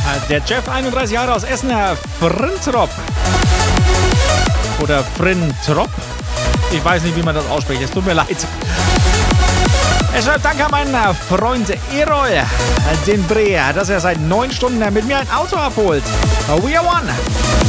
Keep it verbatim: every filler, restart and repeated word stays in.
Der Jeff, einunddreißig Jahre aus Essen, Herr Frintrop. Oder Frintrop. Ich weiß nicht, wie man das ausspricht. Es tut mir leid. Er schreibt, danke an meinen Freund Erol, den Breher, dass er seit neun Stunden mit mir ein Auto abholt. We are one.